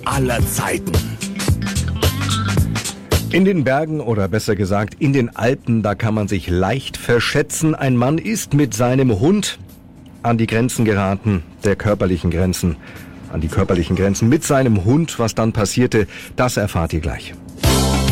aller Zeiten. In den Bergen oder besser gesagt in den Alpen, da kann man sich leicht verschätzen. Ein Mann ist mit seinem Hund an die Grenzen geraten, an die körperlichen Grenzen mit seinem Hund. Was dann passierte, das erfahrt ihr gleich.